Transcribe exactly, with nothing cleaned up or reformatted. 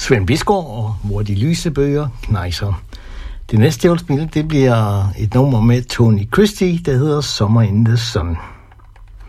Svend Bisgaard og Hvor de lyse bøger knejser. Det næste, jeg vil spille, det bliver et nummer med Tony Christie, der hedder Summer in the Sun.